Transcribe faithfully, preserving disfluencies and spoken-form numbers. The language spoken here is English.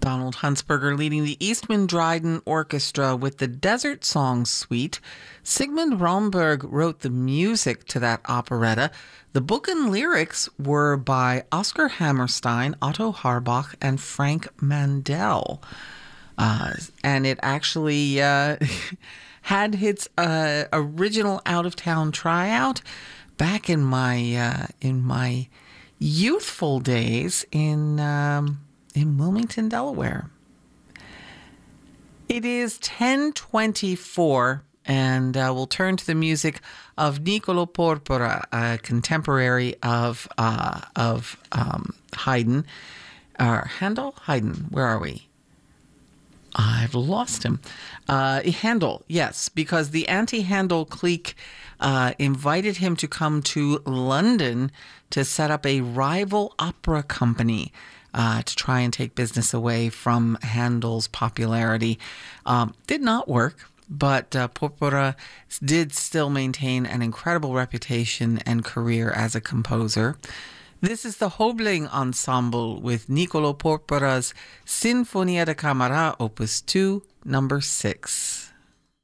Donald Huntsberger leading the Eastman Dryden Orchestra with the Desert Song Suite. Sigmund Romberg wrote the music to that operetta. The book and lyrics were by Oscar Hammerstein, Otto Harbach, and Frank Mandel. Uh, and it actually uh, had its uh, original out-of-town tryout back in my uh, in my youthful days in um, in Wilmington, Delaware. It is ten twenty-four, and uh, we'll turn to the music of Niccolò Porpora, a contemporary of uh, of um, Haydn, or Handel, Haydn. Where are we? I've lost him. Uh, Handel, yes, because the anti-Handel clique uh, invited him to come to London to set up a rival opera company uh, to try and take business away from Handel's popularity. Um, did not work, but uh, Porpora did still maintain an incredible reputation and career as a composer. This is the Hobling Ensemble with Niccolò Porpora's Sinfonia da Camera, Opus two, number six.